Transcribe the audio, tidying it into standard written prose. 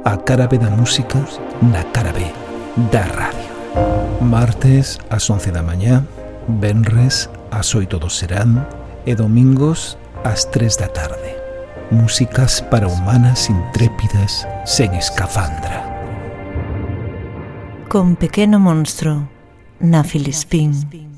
A cara B da música na cara B da radio. Martes ás 11 da mañá, venres ás 8 do serán e domingos ás 3 da tarde. Músicas para humanas intrépidas sen escafandra. Con Pequeno Monstro na Filispín.